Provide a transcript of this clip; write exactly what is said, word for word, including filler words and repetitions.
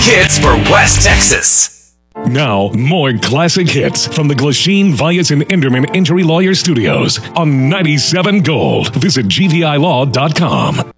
hits for West Texas. Now, more classic hits from the Glasheen, Vyas, and Enderman Injury Lawyer Studios on ninety-seven Gold. Visit G V I law dot com.